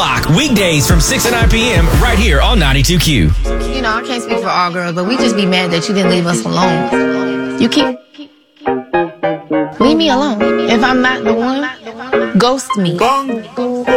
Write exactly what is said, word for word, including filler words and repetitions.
Weekdays from six to nine p.m. right here on ninety-two Q. You know, I can't speak for all girls, but we just be mad that you didn't leave us alone. You keep... Leave me alone. If I'm not the one, ghost me.